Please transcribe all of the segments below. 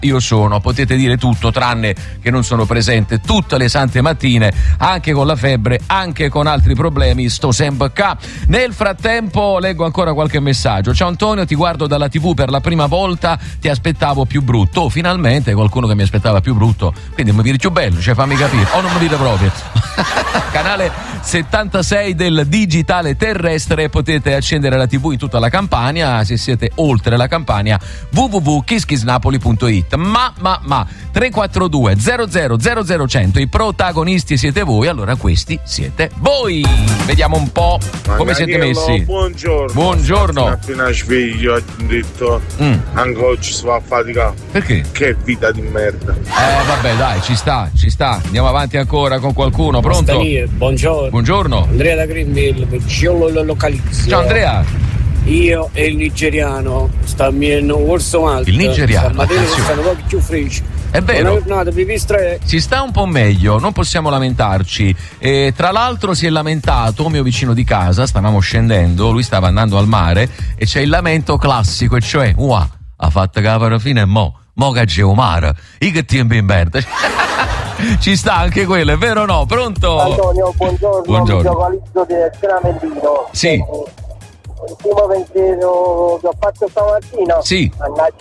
io sono. Potete dire tutto tranne che non sono presente tutte le sante mattine, anche con la febbre, anche con altri problemi, sto sempre qua. Nel frattempo leggo ancora qualche messaggio. Ciao Antonio, ti guardo dalla TV per la prima volta, ti aspettavo più brutto. Finalmente qualcuno che mi aspettava più brutto, quindi mi dire più bello, cioè fammi capire, o non mi dite proprio. Canale 76 del digitale terrestre, potete accendere la TV in tutta la Campania, se siete oltre la Campania www.kisskissnapoli.it. Ma 342 00 100, i protagonisti siete voi, allora questi siete voi. Vediamo un po' come siete messi. Buongiorno. Appena sveglio ho detto anche oggi si va a faticare. Perché? Che vita di merda. Vabbè dai, ci sta. Andiamo avanti ancora con qualcuno. Pronto? Buongiorno. Andrea da Greenville, io lo localizzo. Ciao Andrea. Io e il nigeriano stiamo in Orso Alto. Il nigeriano, stamattina stanno pochi più freschi. È vero, giornata, si sta un po' meglio, non possiamo lamentarci. Tra l'altro si è lamentato un mio vicino di casa, stavamo scendendo, lui stava andando al mare e c'è il lamento classico, e cioè ha fatto cavolo fine e mo che c'è un mare, io che tempo in verde. Ci sta anche quello, è vero o no? Pronto? Antonio, buongiorno. Mi localizzo di Stramellino. Sì. Il primo pensiero che ho fatto stamattina. Sì.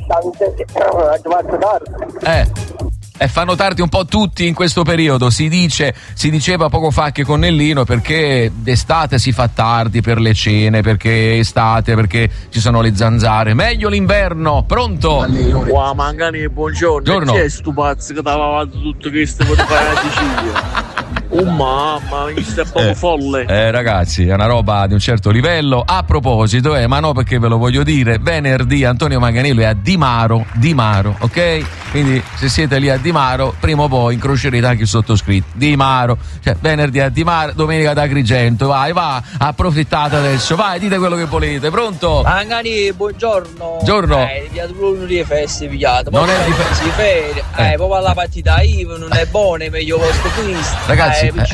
E fanno tardi un po' tutti in questo periodo, si diceva poco fa che con Nellino, perché d'estate si fa tardi per le cene, perché estate, perché ci sono le zanzare, meglio l'inverno. Pronto? Wow, Mangani, buongiorno. Chi è sto pazzo che ti ha lavato tutto questo per fare la Sicilia? Oh mamma, mi sta proprio folle. Ragazzi, è una roba di un certo livello. A proposito, ma no, perché ve lo voglio dire, venerdì Antonio Manganiello è a Di Maro, ok? Quindi se siete lì a Di Maro, prima o poi incrocerete anche il sottoscritto. Di Maro, cioè venerdì a Di Maro, domenica ad Agrigento. Vai, approfittate adesso, vai, dite quello che volete. Pronto? Mangani, buongiorno. Buongiorno. Uno di feste pigliato. Non è di ferie. Proprio alla partita IVA non è buona, è meglio vostro questo. Ragazzi,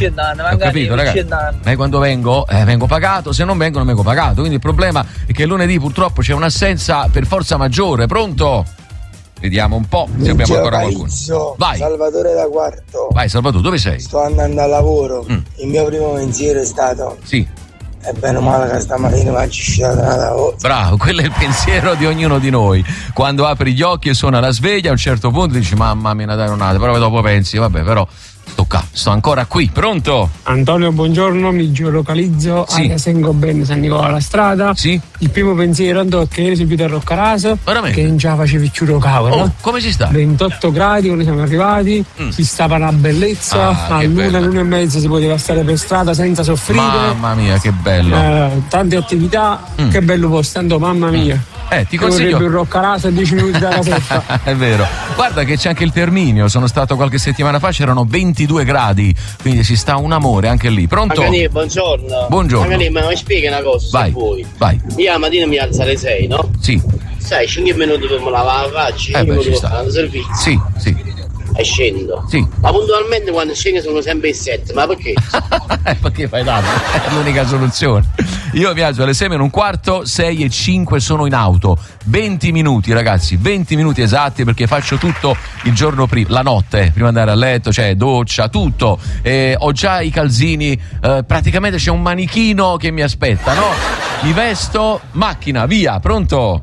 ho capito, ragazzi. Ma quando vengo pagato, se non vengo non vengo pagato. Quindi il problema è che lunedì purtroppo c'è un'assenza per forza maggiore. Pronto? Vediamo un po' se abbiamo ancora qualcuno. Vai. Salvatore da Quarto. Vai Salvatore, dove sei? Sto andando al lavoro. Il mio primo pensiero è stato: sì, è bene o male che stamattina mi ha uscita una lavoro. Bravo, quello è il pensiero di ognuno di noi. Quando apri gli occhi e suona la sveglia, a un certo punto dici mamma mia, dai, non è, però dopo pensi vabbè, però sto ancora qui. Pronto? Antonio, buongiorno, mi geolocalizzo a Sengo Ben San Nicola alla strada. Sì. Il primo pensiero è che ieri si più a Roccaraso. Veramente? Che non ce la facevi più cavolo. Come si sta? 28 gradi quando siamo arrivati, si stava una bellezza, all'una e mezza si poteva stare per strada senza soffrire. Mamma mia, che bello. Tante attività, che bello posto, mamma mia. Ti consiglio più Roccaraso a 10 minuti dalla casetta. È vero, guarda che c'è anche il Terminio, sono stato qualche settimana fa, c'erano 22 gradi, quindi si sta un amore anche lì. Pronto? Magari, buongiorno. Buongiorno. Ma mi spieghi una cosa, vai, se vuoi. Vai. Io la mattina mi alzo alle 6, no? Sì. Sai, 5 minuti per me lavare la faccia, 5 minuti per fare un servizio. Sì. E scendo. Sì. Ma puntualmente quando scendo sono sempre il 7, ma perché? Perché fai tanto? È l'unica soluzione. Io mi alzo alle 6:15, 6:05 sono in auto. 20 minuti, ragazzi, 20 minuti esatti, perché faccio tutto il giorno prima, la notte, prima di andare a letto, cioè doccia, tutto. Ho già i calzini, praticamente c'è un manichino che mi aspetta, no? Mi vesto, macchina, via, pronto?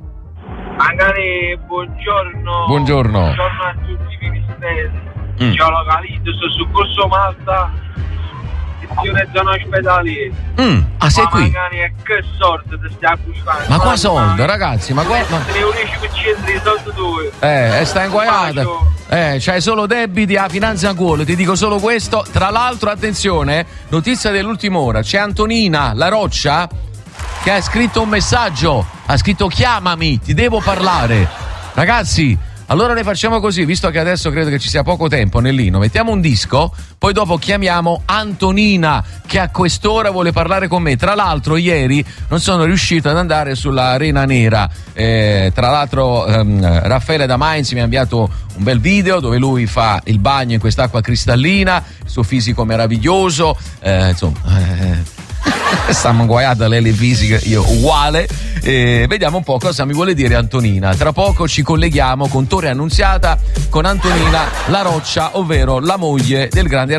Mangani, buongiorno. Buongiorno. Buongiorno a tutti i ministeri. Io localizzo su Corso Malta, sezione zona ospedaliera. Sei qui? Mangani, che sorte ti stai accusando? Ma qua soldi, ragazzi, ma qua. Ne unisci per 100 di soldi tuoi. Sta inguaiata. C'hai solo debiti a finanza a cuore, ti dico solo questo. Tra l'altro, attenzione, notizia dell'ultima ora, c'è Antonina La Roccia che ha scritto un messaggio, ha scritto chiamami, ti devo parlare. Ragazzi, allora ne facciamo così, visto che adesso credo che ci sia poco tempo Nellino, mettiamo un disco, poi dopo chiamiamo Antonina che a quest'ora vuole parlare con me. Tra l'altro ieri non sono riuscito ad andare sulla Arena Nera, tra l'altro Raffaele da Mainz mi ha inviato un bel video dove lui fa il bagno in quest'acqua cristallina, il suo fisico meraviglioso, insomma Stiamo guaiata le fisiche, io uguale. Vediamo un po' cosa mi vuole dire Antonina. Tra poco ci colleghiamo con Torre Annunziata, con Antonina La Roccia, ovvero la moglie del grande